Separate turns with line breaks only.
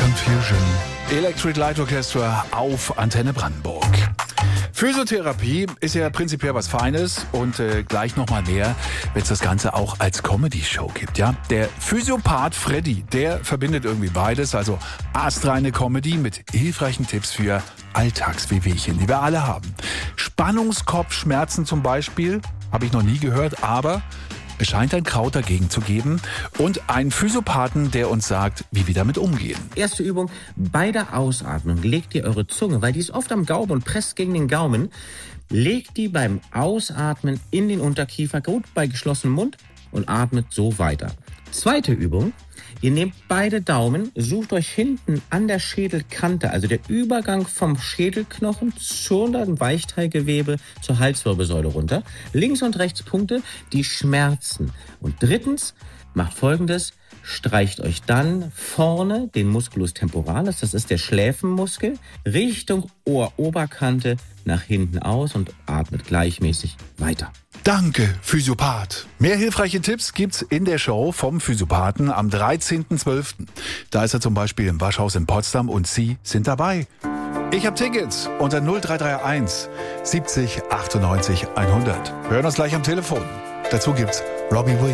Confusion. Electric Light Orchestra auf Antenne Brandenburg. Physiotherapie ist ja prinzipiell was Feines und gleich nochmal mehr, wenn es das Ganze auch als Comedy-Show gibt. Ja? Der Physiopath Freddy, der verbindet irgendwie beides, also astreine Comedy mit hilfreichen Tipps für Alltagswehwehchen, die wir alle haben. Spannungskopfschmerzen zum Beispiel, habe ich noch nie gehört, aber es scheint ein Kraut dagegen zu geben und einen Physiopathen, der uns sagt, wie wir damit umgehen.
Erste Übung, bei der Ausatmung legt ihr eure Zunge, weil die ist oft am Gaumen und presst gegen den Gaumen, legt die beim Ausatmen in den Unterkiefer, gut bei geschlossenem Mund und atmet so weiter. Zweite Übung, ihr nehmt beide Daumen, sucht euch hinten an der Schädelkante, also der Übergang vom Schädelknochen zu dem Weichteilgewebe zur Halswirbelsäule runter. Links und rechts Punkte, die schmerzen. Und drittens, macht Folgendes, streicht euch dann vorne den Musculus temporalis, das ist der Schläfenmuskel, Richtung Ohroberkante nach hinten aus und atmet gleichmäßig weiter.
Danke, Physiopath. Mehr hilfreiche Tipps gibt's in der Show vom Physiopathen am 13.12. Da ist er zum Beispiel im Waschhaus in Potsdam und Sie sind dabei. Ich habe Tickets unter 0331 70 98 100. Wir hören uns gleich am Telefon. Dazu gibt's Robbie Williams.